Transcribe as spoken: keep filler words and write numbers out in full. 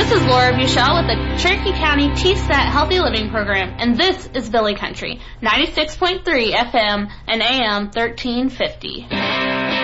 This is Laura Buchel with the Cherokee County T S A T Healthy Living Program, and this is Billy Country, ninety-six point three F M and A M thirteen fifty.